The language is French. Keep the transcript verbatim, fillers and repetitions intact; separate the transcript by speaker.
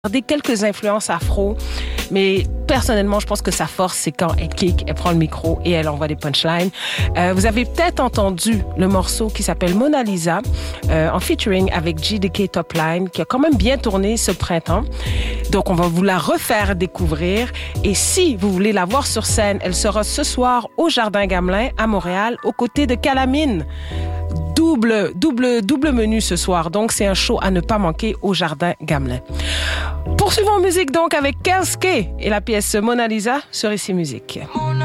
Speaker 1: quelques influences afro, mais personnellement, je pense que sa force, c'est quand elle kick, elle prend le micro et elle envoie des punchlines. Euh, vous avez peut-être entendu le morceau qui s'appelle Mona Lisa, euh, en featuring avec G D K Top Line, qui a quand même bien tourné ce printemps. Donc, on va vous la refaire découvrir. Et si vous voulez la voir sur scène, elle sera ce soir au Jardin Gamelin à Montréal, aux côtés de Calamine. Double, double, double menu ce soir. Donc, c'est un show à ne pas manquer au Jardin Gamelin. Poursuivons en musique donc avec Kelsey et la pièce Mona Lisa sur Ici Musique.